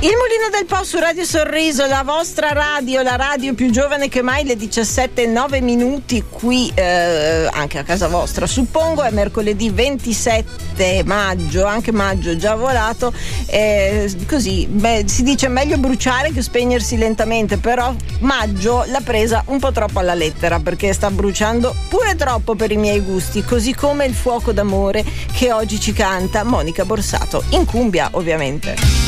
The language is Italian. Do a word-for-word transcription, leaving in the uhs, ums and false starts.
Il Mulino del Po su Radio Sorriso, la vostra radio, la radio più giovane che mai, le diciassette e nove minuti qui eh, anche a casa vostra, suppongo. È mercoledì ventisette maggio, anche maggio già volato, eh, così beh, si dice meglio bruciare che spegnersi lentamente, però maggio l'ha presa un po' troppo alla lettera, perché sta bruciando pure troppo per i miei gusti, così come il fuoco d'amore che oggi ci canta Monica Borsato, in cumbia ovviamente.